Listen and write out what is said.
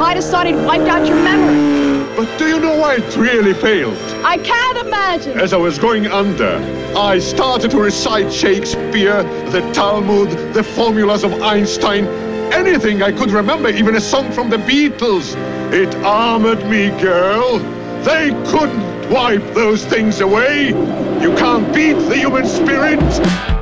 might have thought he'd wiped out your memory. But do you know why it really failed? I can't imagine. As I was going under, I started to recite Shakespeare, the Talmud, the formulas of Einstein, anything I could remember, even a song from the Beatles. It armored me, girl. They couldn't wipe those things away. You can't beat the human spirit.